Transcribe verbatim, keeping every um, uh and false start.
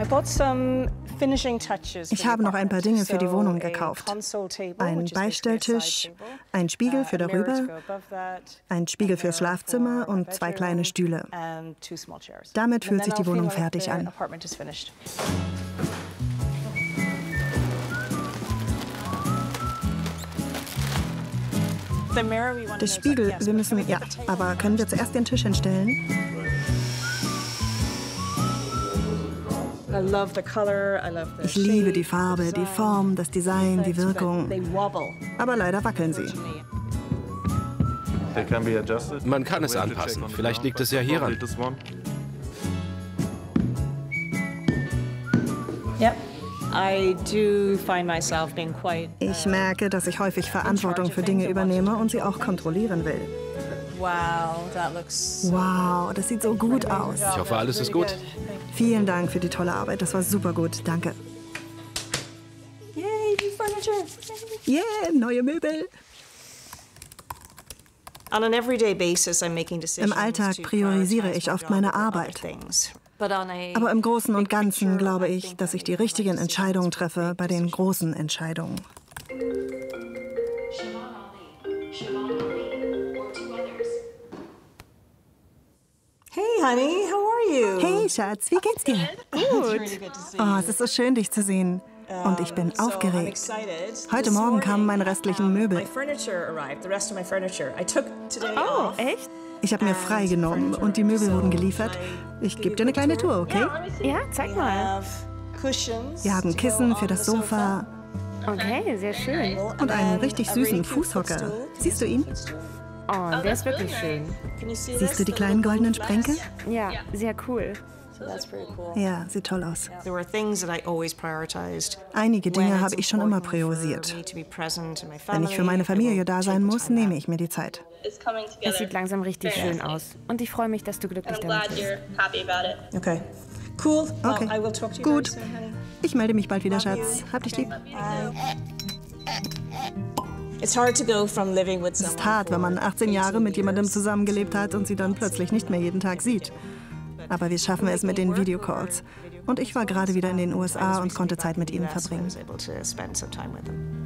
Ich habe noch ein paar Dinge für die Wohnung gekauft. Ein Beistelltisch, ein Spiegel für darüber, ein Spiegel fürs Schlafzimmer und zwei kleine Stühle. Damit fühlt sich die Wohnung fertig an. Der Spiegel, wir müssen, ja, aber können wir zuerst den Tisch hinstellen? Ich liebe die Farbe, die Form, das Design, die Wirkung. Aber leider wackeln sie. Man kann es anpassen. Vielleicht liegt es ja hieran. Ich merke, dass ich häufig Verantwortung für Dinge übernehme und sie auch kontrollieren will. Wow, das sieht so gut aus. Ich hoffe, alles ist gut. Vielen Dank für die tolle Arbeit. Das war super gut. Danke. Yay, new furniture. Yeah, neue Möbel. Im Alltag priorisiere ich oft meine Arbeit. Aber im Großen und Ganzen glaube ich, dass ich die richtigen Entscheidungen treffe bei den großen Entscheidungen. Hey, honey, how are you? Hey, Schatz, wie geht's dir? Gut. Oh, es ist so schön, dich zu sehen. Und ich bin aufgeregt. Heute Morgen kamen meine restlichen Möbel. Oh, echt? Ich habe mir frei genommen und die Möbel wurden geliefert. Ich gebe dir eine kleine Tour, okay? Ja, zeig mal. Wir haben Kissen für das Sofa. Okay, sehr schön. Und einen richtig süßen Fußhocker. Siehst du ihn? Oh, der ist wirklich schön. Siehst du die kleinen goldenen Sprenkel? Ja, sehr cool. Ja, sieht toll aus. Einige Dinge habe ich schon immer priorisiert. Wenn ich für meine Familie da sein muss, nehme ich mir die Zeit. Es sieht langsam richtig schön aus. Und ich freue mich, dass du glücklich damit bist. Okay. Cool. Okay, gut. Ich melde mich bald wieder, Schatz. Hab dich lieb. Es ist hart, wenn man achtzehn Jahre mit jemandem zusammengelebt hat und sie dann plötzlich nicht mehr jeden Tag sieht. Aber wir schaffen es mit den Videocalls. Und ich war gerade wieder in den U S A und konnte Zeit mit ihnen verbringen.